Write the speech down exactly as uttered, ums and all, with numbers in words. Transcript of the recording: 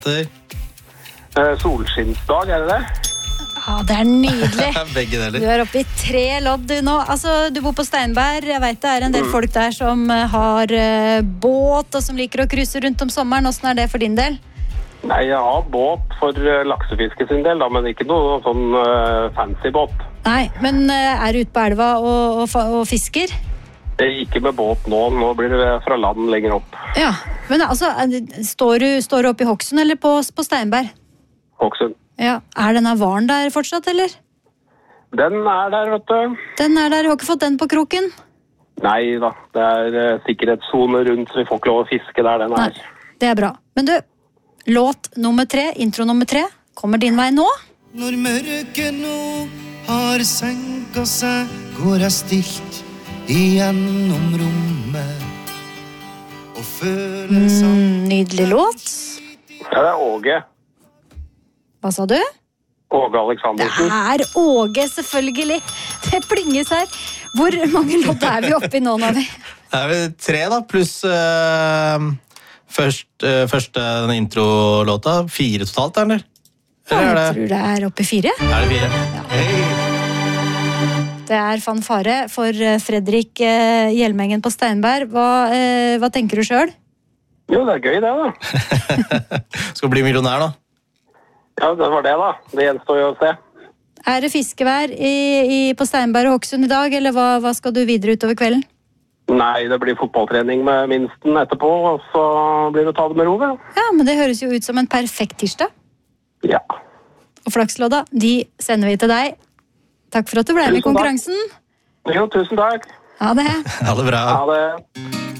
Uh, solskinnsdag, er det det? Ja, det er nydelig. Begge deler. Du er oppe i tre lodd du nå. Altså, du bor på Steinberg. Jeg vet det er en del mm. folk der som har uh, båt, og som liker å cruise rundt om sommeren. Hvordan er det for din del? Nei, jeg har båt for uh, laksefiske sin del, da, men ikke noe sånn uh, fancy båt. Nei, men uh, er du ute på elva og, og, og fisker? Ikke med båt nå, nå blir det fra land lenger opp. Ja, men altså, står du, står du oppe i Hokksund eller på, på Steinberg? Hokksund. Ja, er denne varen der fortsatt, eller? Den er der, vet du. Den er der, du har ikke fått den på kroken? Nei da, det er uh, sikkerhetszone rundt, så vi får ikke lov å fiske der den er. Nei, det er bra. Men du, låt nummer tre, intro nummer tre, kommer din vei nå? Når mørket nå har senket seg, går jeg stilt igjennom rommet og føler sånn mm, Nydelig låt. Ja, det er Åge. Hva sa du? Åge Aleksandersen. Det er Åge, selvfølgelig. Det plinges her. Hvor mange låt er vi oppe i nå, Navi? Det er vi tre da, pluss uh, først, uh, første intro-låta. Fire totalt, eller? Ja, jeg eller tror det er oppe i fire. Er det fire? Ja. Hey. Det er fanfare for Fredrik Hjelmengen på Steinberg. Hva, eh, hva tenker du selv? Jo, det er gøy det da. Skal bli millionær da? Ja, det var det da. Det gjenstår jo å se. Er det fiskevær i, i, på Steinberg og Hokksund i dag, eller hva, hva skal du videre utover kvelden? Nei, det blir fotballtrening med minsten etterpå, og så blir det å ta det med ro. Ja, men det høres jo ut som en perfekt tirsdag. Ja. Og flakslodda, de sender vi til deg. Takk for at du ble med i konkurransen. Jo, tusen takk. Ha det. Ha det bra. Ha det.